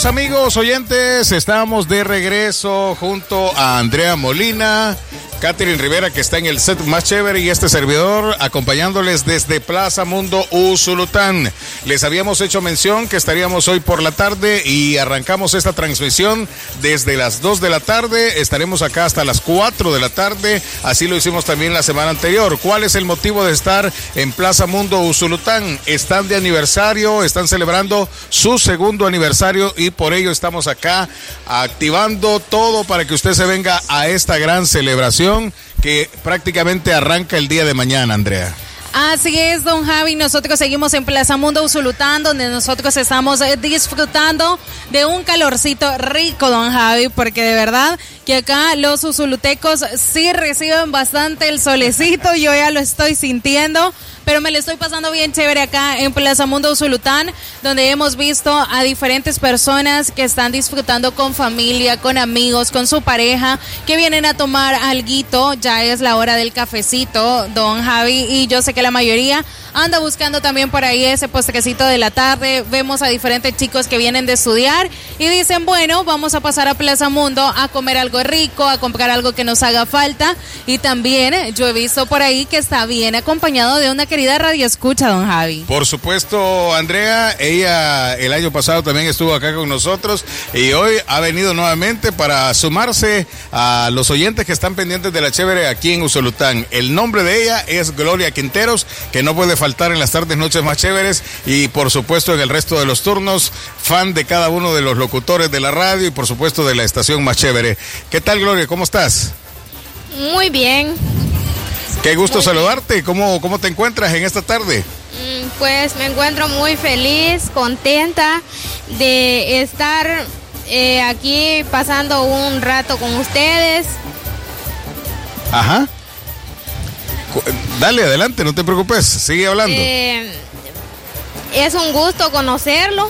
Saludos amigos oyentes, estamos de regreso junto a Andrea Molina, Catherine Rivera, que está en el set más chévere, y este servidor acompañándoles desde Plaza Mundo Usulután. Les habíamos hecho mención que estaríamos hoy por la tarde y arrancamos esta transmisión desde las 2 de la tarde. Estaremos acá hasta las 4 de la tarde. Así lo hicimos también la semana anterior. ¿Cuál es el motivo de estar en Plaza Mundo Usulután? Están de aniversario, están celebrando su segundo aniversario y por ello estamos acá activando todo para que usted se venga a esta gran celebración que prácticamente arranca el día de mañana, Andrea. Así es, don Javi, nosotros seguimos en Plaza Mundo Usulután, donde nosotros estamos disfrutando de un calorcito rico, don Javi, porque de verdad que acá los usulutecos sí reciben bastante el solecito, yo ya lo estoy sintiendo, pero me lo estoy pasando bien chévere acá en Plaza Mundo Usulután, donde hemos visto a diferentes personas que están disfrutando con familia, con amigos, con su pareja, que vienen a tomar alguito. Ya es la hora del cafecito, don Javi, y yo sé que la mayoría anda buscando también por ahí ese postrecito de la tarde. Vemos a diferentes chicos que vienen de estudiar y dicen, bueno, vamos a pasar a Plaza Mundo a comer algo rico, a comprar algo que nos haga falta. Y también yo he visto por ahí que está bien acompañado de una querida radioescucha, don Javi. Por supuesto, Andrea, ella el año pasado también estuvo acá con nosotros y hoy ha venido nuevamente para sumarse a los oyentes que están pendientes de la chévere aquí en Usulután. El nombre de ella es Gloria Quinteros, que no puede faltar en las tardes, noches más chéveres y por supuesto en el resto de los turnos, fan de cada uno de los locutores de la radio y por supuesto de la estación más chévere. ¿Qué tal, Gloria? ¿Cómo estás? Muy bien. Qué gusto saludarte. ¿Cómo te encuentras en esta tarde? Pues me encuentro muy feliz, contenta de estar aquí pasando un rato con ustedes. Ajá. Dale, adelante, no te preocupes, sigue hablando. Es un gusto conocerlo.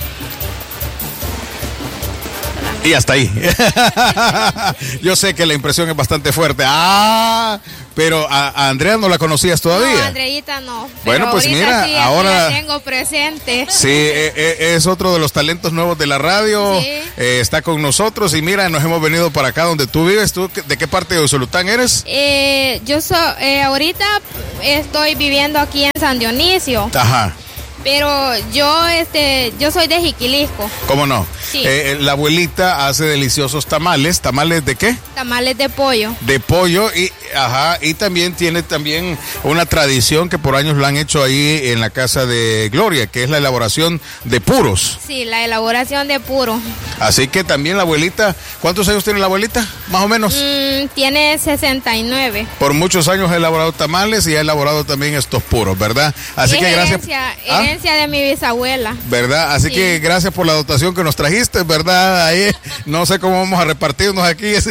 Y hasta ahí. Yo sé que la impresión es bastante fuerte. Pero a Andrea no la conocías todavía. No, Andreita no. Bueno, pues mira, sí, ahora la tengo presente. Sí, es otro de los talentos nuevos de la radio. Sí. Está con nosotros y mira, nos hemos venido para acá donde tú vives. ¿Tú de qué parte de Usulután eres? Yo ahorita estoy viviendo aquí en San Dionisio. Ajá. Pero yo soy de Jiquilisco. ¿Cómo no? Sí. La abuelita hace deliciosos tamales. ¿Tamales de qué? Tamales de pollo. De pollo y también tiene una tradición que por años lo han hecho ahí en la casa de Gloria, que es la elaboración de puros. Sí, la elaboración de puro. Así que también la abuelita, ¿cuántos años tiene la abuelita? Más o menos. Tiene 69. Por muchos años ha elaborado tamales y ha elaborado también estos puros, ¿verdad? Así que gracias. Herencia de mi bisabuela. ¿Verdad? Así que gracias por la dotación que nos trajiste, ¿verdad? Ahí no sé cómo vamos a repartirnos aquí. Así.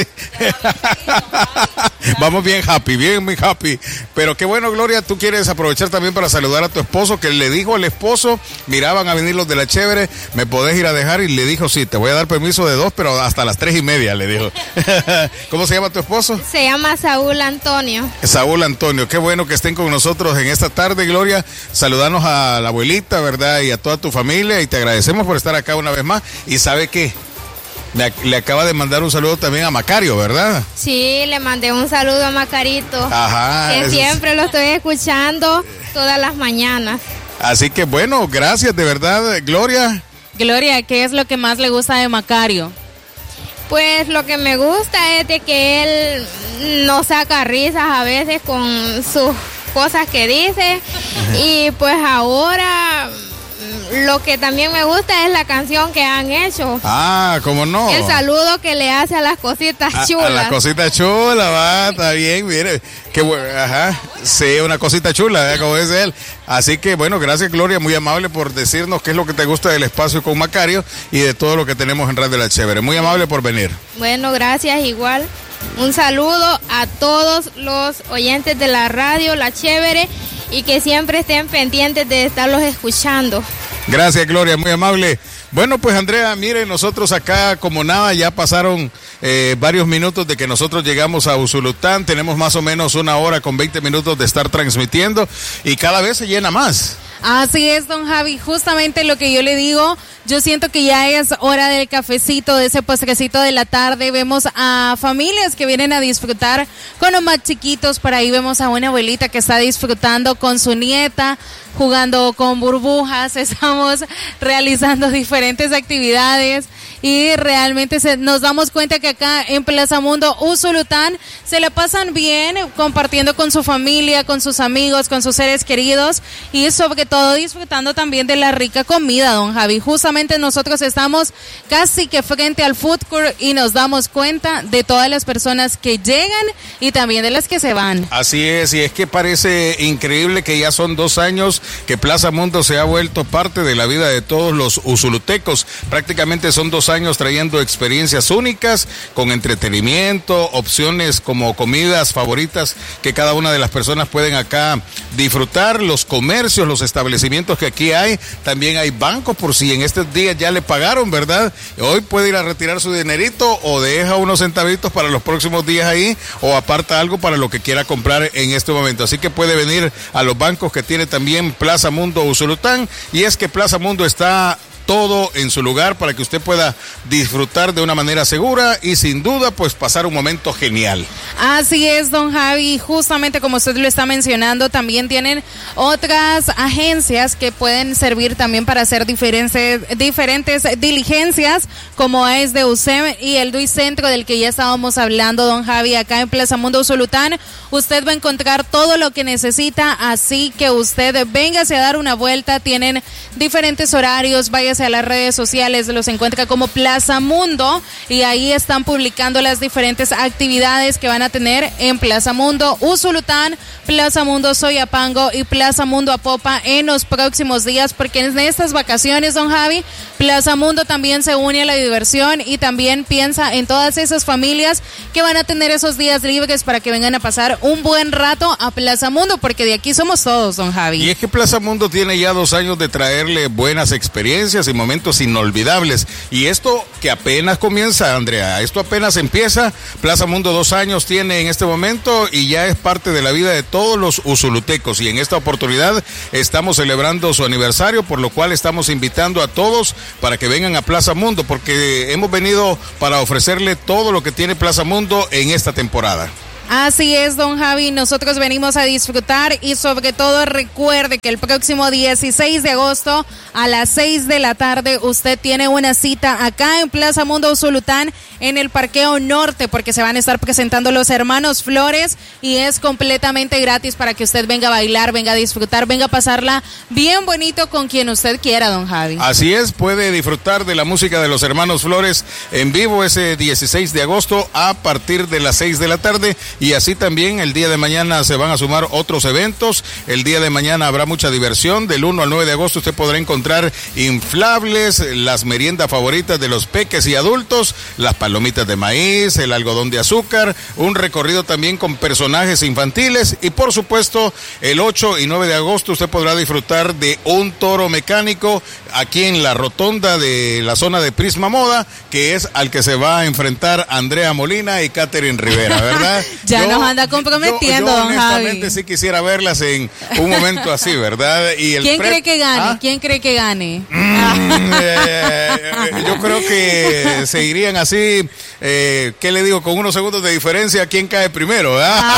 Vamos bien muy happy. Pero qué bueno, Gloria, tú quieres aprovechar también para saludar a tu esposo, que le dijo al esposo, mira, van a venir los de la chévere, me podés ir a dejar, y le dijo, sí, te voy a dar permiso de 2, pero hasta las 3:30, le dijo. ¿Cómo se llama tu esposo? Se llama Saúl Antonio. Saúl Antonio, qué bueno que estén con nosotros en esta tarde, Gloria. Saludarnos a la abuelita, ¿verdad? Y a toda tu familia, y te agradecemos por estar acá una vez más. Y ¿sabe qué? Le acaba de mandar un saludo también a Macario, ¿verdad? Sí, le mandé un saludo a Macarito. Ajá. Que siempre lo estoy escuchando todas las mañanas. Así que bueno, gracias de verdad, Gloria. Gloria, ¿qué es lo que más le gusta de Macario? Pues lo que me gusta es de que él nos saca risas a veces con sus cosas que dice. Y pues ahora lo que también me gusta es la canción que han hecho. ¿Cómo no? El saludo que le hace a las cositas chulas. A las cositas chulas, va, está bien, mire. Ajá, sí, una cosita chula, como dice él. Así que bueno, gracias, Gloria, muy amable por decirnos qué es lo que te gusta del espacio con Macario y de todo lo que tenemos en Radio La Chévere. Muy amable por venir. Bueno, gracias, igual. Un saludo a todos los oyentes de la radio La Chévere y que siempre estén pendientes de estarlos escuchando. Gracias, Gloria, muy amable. Bueno, pues Andrea, mire, nosotros acá como nada, ya pasaron varios minutos de que nosotros llegamos a Usulután, tenemos más o menos 1 hora con 20 minutos de estar transmitiendo y cada vez se llena más. Así es, don Javi, justamente lo que yo le digo, yo siento que ya es hora del cafecito, de ese postrecito de la tarde. Vemos a familias que vienen a disfrutar con los más chiquitos. Por ahí vemos a una abuelita que está disfrutando con su nieta, jugando con burbujas. Estamos realizando diferentes actividades y realmente nos damos cuenta que acá en Plaza Mundo Usulután se la pasan bien compartiendo con su familia, con sus amigos, con sus seres queridos y sobre todo disfrutando también de la rica comida, don Javi. Justamente nosotros estamos casi que frente al food court y nos damos cuenta de todas las personas que llegan y también de las que se van. Así es, y es que parece increíble que ya son 2 años que Plaza Mundo se ha vuelto parte de la vida de todos los usulutecos. Prácticamente son 2 años trayendo experiencias únicas con entretenimiento, opciones como comidas favoritas que cada una de las personas pueden acá disfrutar, los comercios, los establecimientos que aquí hay, también hay bancos por si en estos días ya le pagaron, ¿verdad? Hoy puede ir a retirar su dinerito o deja unos centavitos para los próximos días ahí o aparta algo para lo que quiera comprar en este momento. Así que puede venir a los bancos que tiene también Plaza Mundo Usulután, y es que Plaza Mundo está todo en su lugar para que usted pueda disfrutar de una manera segura y sin duda pues pasar un momento genial. Así es, don Javi, justamente como usted lo está mencionando, también tienen otras agencias que pueden servir también para hacer diferentes diligencias, como es de UCEM y el DUI Centro del que ya estábamos hablando, don Javi. Acá en Plaza Mundo Usulután usted va a encontrar todo lo que necesita, así que usted véngase a dar una vuelta. Tienen diferentes horarios, váyase a las redes sociales, los encuentra como Plaza Mundo y ahí están publicando las diferentes actividades que van a tener en Plaza Mundo Usulután, Plaza Mundo Soyapango y Plaza Mundo Apopa en los próximos días, porque en estas vacaciones, don Javi, Plaza Mundo también se une a la diversión y también piensa en todas esas familias que van a tener esos días libres para que vengan a pasar un buen rato a Plaza Mundo, porque de aquí somos todos, don Javi. Y es que Plaza Mundo tiene ya 2 años de traerle buenas experiencias y momentos inolvidables, y esto que apenas comienza, Andrea, esto apenas empieza. Plaza Mundo 2 años tiene en este momento y ya es parte de la vida de todos los usulutecos, y en esta oportunidad estamos celebrando su aniversario, por lo cual estamos invitando a todos para que vengan a Plaza Mundo, porque hemos venido para ofrecerle todo lo que tiene Plaza Mundo en esta temporada. Así es, don Javi, nosotros venimos a disfrutar y sobre todo recuerde que el próximo 16 de agosto a las 6 de la tarde usted tiene una cita acá en Plaza Mundo Usulután en el Parqueo Norte, porque se van a estar presentando los hermanos Flores y es completamente gratis para que usted venga a bailar, venga a disfrutar, venga a pasarla bien bonito con quien usted quiera, don Javi. Así es, puede disfrutar de la música de los hermanos Flores en vivo ese 16 de agosto a partir de las 6 de la tarde. Y así también el día de mañana se van a sumar otros eventos. El día de mañana habrá mucha diversión. Del 1 al 9 de agosto usted podrá encontrar inflables, las meriendas favoritas de los peques y adultos, las palomitas de maíz, el algodón de azúcar, un recorrido también con personajes infantiles y por supuesto el 8 y 9 de agosto usted podrá disfrutar de un toro mecánico aquí en la rotonda de la zona de Prisma Moda, que es al que se va a enfrentar Andrea Molina y Catherine Rivera, ¿verdad? Ya nos anda comprometiendo, yo don Javi. Honestamente sí quisiera verlas en un momento así, ¿verdad? Y el ¿Quién cree que gane? ¿Ah? ¿Quién cree que gane? Yo creo que se irían así, ¿qué le digo? Con unos segundos de diferencia, ¿quién cae primero?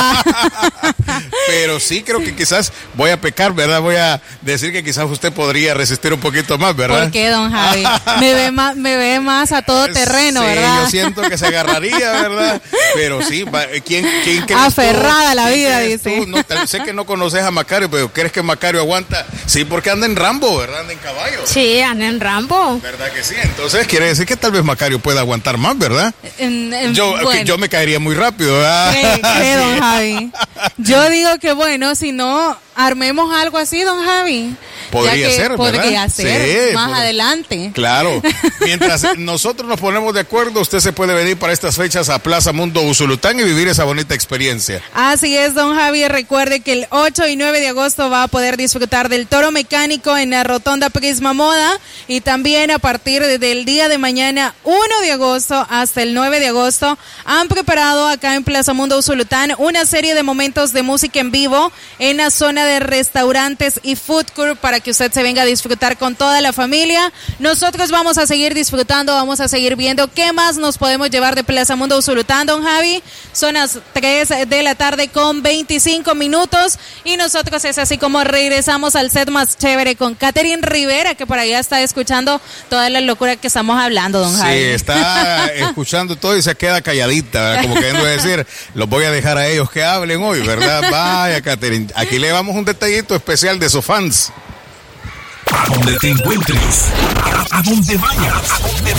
Pero sí creo que quizás voy a pecar, ¿verdad? Voy a decir que quizás usted podría resistir un poquito más, ¿verdad? ¿Por qué, don Javi? Me ve más a todo terreno, sí, ¿verdad? Yo siento que se agarraría, ¿verdad? Pero sí, ¿quién crees aferrada tú? a la vida, dice. No, sé que no conoces a Macario, pero ¿crees que Macario aguanta? Sí, porque anda en Rambo, ¿verdad? Anda en caballo. Sí, anda en Rambo. ¿Verdad que sí? Entonces quiere decir que tal vez Macario pueda aguantar más, ¿verdad? Yo me caería muy rápido, ¿verdad? ¿Qué, don Javi? Yo digo que bueno, si no, armemos algo así, don Javi. Podría ser, ¿verdad? Podría ser, sí, más adelante. Claro. Mientras nosotros nos ponemos de acuerdo, usted se puede venir para estas fechas a Plaza Mundo Usulután y vivir esa bonita experiencia. Así es, don Javi. Recuerde que el 8 y 9 de agosto va a poder disfrutar del toro mecánico en la rotonda Prisma Moda y también a partir del día de mañana, 1 de agosto hasta el 9 de agosto, han preparado acá en Plaza Mundo Usulután una serie de momentos de música en vivo en la zona de restaurantes y food court para para que usted se venga a disfrutar con toda la familia. Nosotros vamos a seguir disfrutando, vamos a seguir viendo qué más nos podemos llevar de Plaza Mundo Usulután, don Javi. Son las 3 de la tarde con 25 minutos y nosotros es así como regresamos al set más chévere con Catherine Rivera, que por allá está escuchando toda la locura que estamos hablando, don Javi. Sí, está escuchando todo y se queda calladita, ¿verdad? Como queriendo decir, los voy a dejar a ellos que hablen hoy, ¿verdad? Vaya, Catherine, aquí le damos un detallito especial de sus fans. A donde te encuentres, a donde vayas,